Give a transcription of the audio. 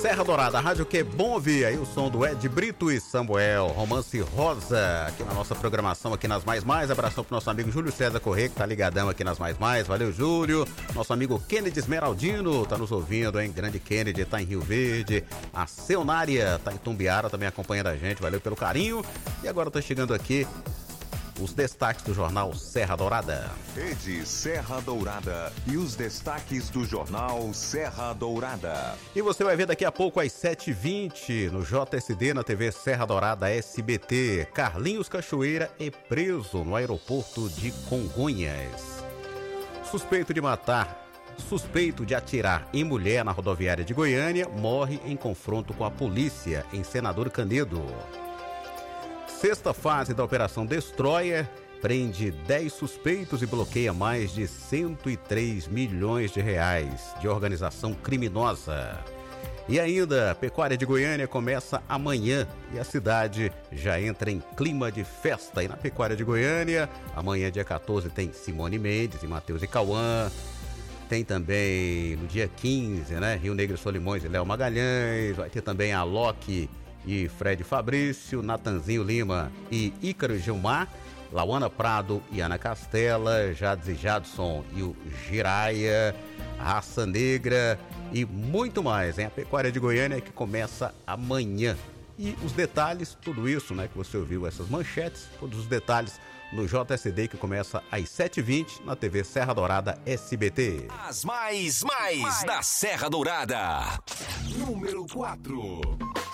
Serra Dourada, a rádio que é bom ouvir. Aí o som do Ed Brito e Samuel, Romance Rosa, aqui na nossa programação, aqui nas Mais Mais. Abração pro nosso amigo Júlio César Corrêa, que tá ligadão aqui nas Mais Mais. Valeu, Júlio. Nosso amigo Kennedy Esmeraldino, tá nos ouvindo, hein? Grande Kennedy, tá em Rio Verde. A Seonária tá em Tumbiara, também acompanhando a gente. Valeu pelo carinho. E agora eu tô chegando aqui os destaques do jornal Serra Dourada. Rede Serra Dourada e os destaques do jornal Serra Dourada. E você vai ver daqui a pouco às 7h20 no JSD, na TV Serra Dourada SBT. Carlinhos Cachoeira é preso no aeroporto de Congonhas. Suspeito de atirar em mulher na rodoviária de Goiânia morre em confronto com a polícia em Senador Canedo. Sexta fase da Operação Destroyer prende 10 suspeitos e bloqueia mais de 103 milhões de reais de organização criminosa. E ainda, a Pecuária de Goiânia começa amanhã e a cidade já entra em clima de festa. E na Pecuária de Goiânia, amanhã, dia 14, tem Simone Mendes e Matheus e Cauã. Tem também no dia 15, né? Rio Negro, Solimões e Léo Magalhães. Vai ter também a Loki e Fred Fabrício, Natanzinho Lima e Ícaro Gilmar, Lauana Prado e Ana Castela, Jades e Jadson e o Giraia, Raça Negra e muito mais, hein? A Pecuária de Goiânia que começa amanhã. E os detalhes, tudo isso, né, que você ouviu, essas manchetes, todos os detalhes no JSD que começa às 7h20 na TV Serra Dourada SBT. As mais da Serra Dourada. Número 4.